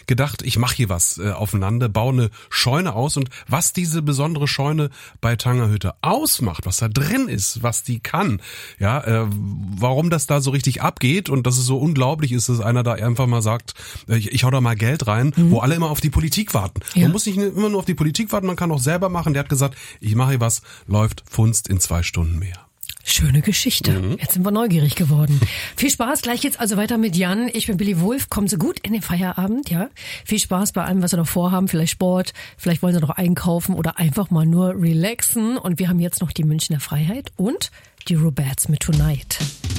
gedacht, ich mache hier was aufeinander, baue eine Scheune aus und was diese besondere Scheune bei Tangerhütte ausmacht, was da drin ist, was die kann, ja, warum das da so richtig abgeht und dass es so unglaublich ist, dass einer da einfach mal sagt, ich hau da mal Geld rein, wo alle immer auf die Politik warten. Ja. Man muss nicht immer nur auf die Politik warten, man kann auch selber machen. Der hat gesagt, ich mache hier was, läuft Funst in 2 Stunden mehr. Schöne Geschichte. Jetzt sind wir neugierig geworden. Viel Spaß. Gleich geht's also weiter mit Jan. Ich bin Billy Wulff. Kommen Sie gut in den Feierabend, ja? Viel Spaß bei allem, was Sie noch vorhaben. Vielleicht Sport, vielleicht wollen Sie noch einkaufen oder einfach mal nur relaxen. Und wir haben jetzt noch die Münchner Freiheit und die Roberts mit Tonight.